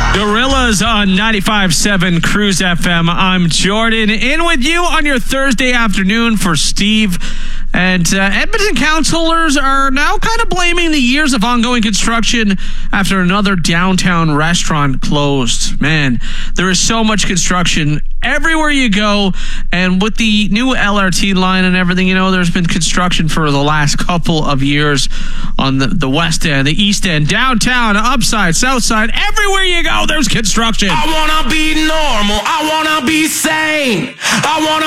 Gorillas on 95.7 Cruise FM. I'm Jordan. In with you on your Thursday afternoon for Steve. And Edmonton councilors are now kind of blaming the years of ongoing construction after another downtown restaurant closed. Man, there is so much construction everywhere you go. And with the new LRT line and everything, you know, there's been construction for the last couple of years on the west end, the east end, downtown, upside, south side. Everywhere you go, there's construction. I wanna be normal. I wanna be sane. I wanna